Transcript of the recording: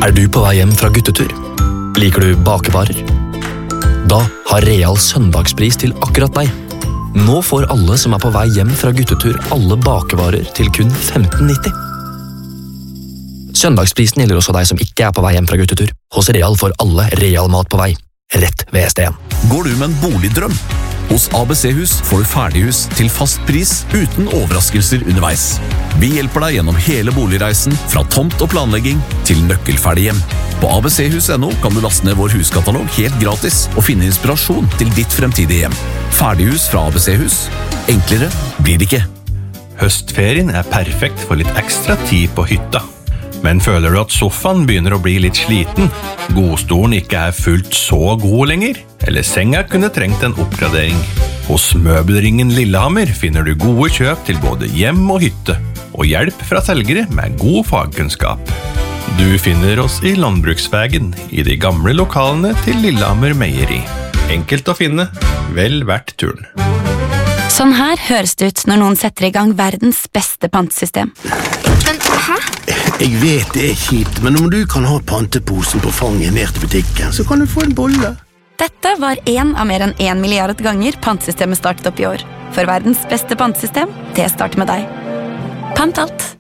Er du på vei hjem fra guttetur? Liker du bakevarer? Da har Real søndagspris til akkurat deg. Nå får alle som er på vei hjem fra guttetur alle bakevarer til kun 15,90. Søndagsprisen gjelder også deg som ikke er på vei hjem fra guttetur. Hos Real får alle Real mat på vei, rett ved ST1. Går du med en boligdrøm? Hos ABC-hus får du ferdighus til fast pris uten overraskelser underveis. Vi hjelper deg gjennom hele boligreisen, fra tomt og planlegging til nøkkelferdig hjem. På abchus.no kan du laste ned vår huskatalog helt gratis og finne inspirasjon til ditt fremtidige hjem. Ferdighus fra ABC-hus. Enklere blir det ikke. Høstferien er perfekt for litt ekstra tid på hytta. Men føler du at sofaen begynner å bli litt sliten, godstolen ikke er fullt så god lenger, eller senga kunne trengt en oppgradering? Hos Møbelringen Lillehammer finner du gode kjøp til både hjem og hytte, og hjelp fra selgere med god fagkunnskap. Du finner oss i Landbruksvägen, i de gamle lokalene til Lillehammer Meieri. Enkelt å finne, vel verdt turen. Sånn her høres det ut når noen setter i gang verdens beste pantesystem. Men, hæ? Jeg vet det er kjipt, men om du kan ha panteposen på fanget ned til butikken, så kan du få en bolle. Dette var en av mer enn 1 milliard ganger pantesystemet startet opp i år. For verdens beste pantesystem, det starter med deg. Pant alt.